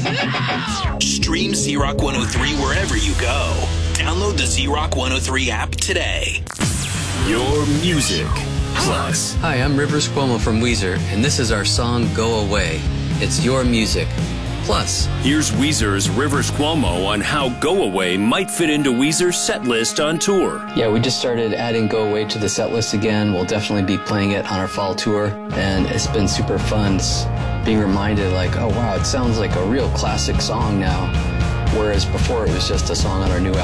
Stream Z-Rock 103 wherever you go. Download the Z-Rock 103 app today. Your music plus. Hi, I'm Rivers Cuomo from Weezer, and this is our song Go Away. It's your music plus. Here's Weezer's Rivers Cuomo on how Go Away might fit into Weezer's set list on tour. Yeah, we just started adding Go Away to the set list again. We'll definitely be playing it on our fall tour, and it's been super fun being reminded, like, oh wow, it sounds like a real classic song now, whereas before it was just a song on our new album.